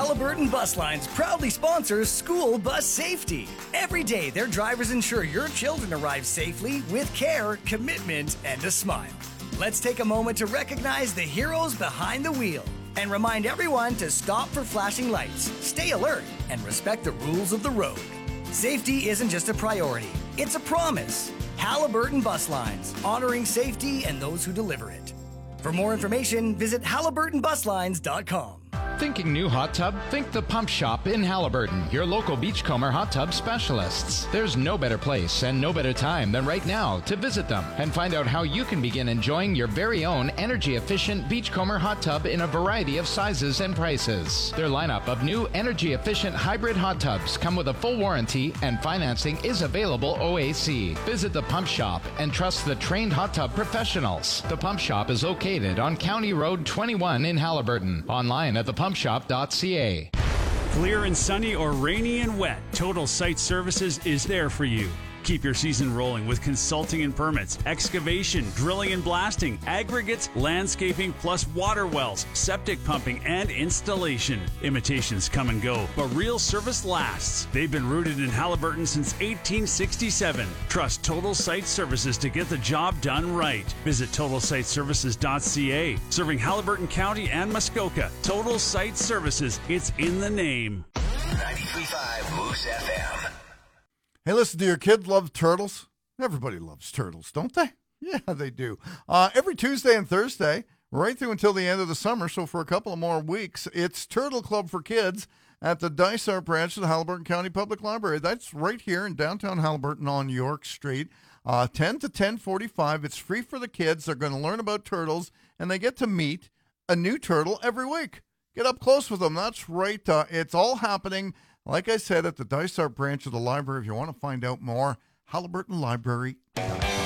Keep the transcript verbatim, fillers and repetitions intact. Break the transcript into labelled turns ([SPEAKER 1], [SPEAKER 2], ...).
[SPEAKER 1] Halliburton Bus Lines proudly sponsors school bus safety. Every day, their drivers ensure your children arrive safely with care, commitment, and a smile. Let's take a moment to recognize the heroes behind the wheel and remind everyone to stop for flashing lights, stay alert, and respect the rules of the road. Safety isn't just a priority, it's a promise. Halliburton Bus Lines, honoring safety and those who deliver it. For more information, visit Halliburton Bus Lines dot com.
[SPEAKER 2] Thinking new hot tub? Think the Pump Shop in Halliburton, your local beachcomber hot tub specialists. There's no better place and no better time than right now to visit them and find out how you can begin enjoying your very own energy-efficient beachcomber hot tub in a variety of sizes and prices. Their lineup of new energy-efficient hybrid hot tubs come with a full warranty and financing is available O A C. Visit the Pump Shop and trust the trained hot tub professionals. The Pump Shop is located on County Road twenty-one in Halliburton. Online at the pump shop dot c a.
[SPEAKER 3] Clear and sunny or rainy and wet, Total Site Services is there for you. Keep your season rolling with consulting and permits, excavation, drilling and blasting, aggregates, landscaping, plus water wells, septic pumping, and installation. Imitations come and go, but real service lasts. They've been rooted in Halliburton since eighteen sixty-seven. Trust Total Site Services to get the job done right. Visit total site services dot c a. Serving Halliburton County and Muskoka. Total Site Services, it's in the name.
[SPEAKER 4] ninety-three point five Moose F M.
[SPEAKER 5] Hey, listen, do your kids love turtles? Everybody loves turtles, don't they? Yeah, they do. Uh, every Tuesday and Thursday, right through until the end of the summer, so for a couple of more weeks, it's Turtle Club for Kids at the Dysart branch of the Halliburton County Public Library. That's right here in downtown Halliburton on York Street, uh, ten to ten forty-five. It's free for the kids. They're going to learn about turtles, and they get to meet a new turtle every week. Get up close with them. That's right. Uh, it's all happening, like I said, at the Dysart branch of the library. If you want to find out more, Halliburton Library.